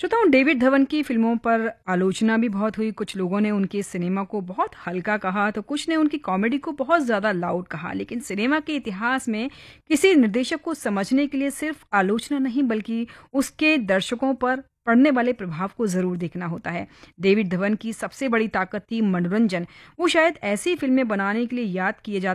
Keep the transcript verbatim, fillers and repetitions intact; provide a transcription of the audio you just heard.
श्रोताओं, डेविड धवन की फ़िल्मों पर आलोचना भी बहुत हुई। कुछ लोगों ने उनके सिनेमा को बहुत हल्का कहा, तो कुछ ने उनकी कॉमेडी को बहुत ज़्यादा लाउड कहा। लेकिन सिनेमा के इतिहास में किसी निर्देशक को समझने के लिए सिर्फ आलोचना नहीं, बल्कि उसके दर्शकों पर पड़ने वाले प्रभाव को ज़रूर देखना होता है। डेविड धवन की सबसे बड़ी ताकत थी मनोरंजन। वो शायद ऐसी फ़िल्में बनाने के लिए याद किए जाते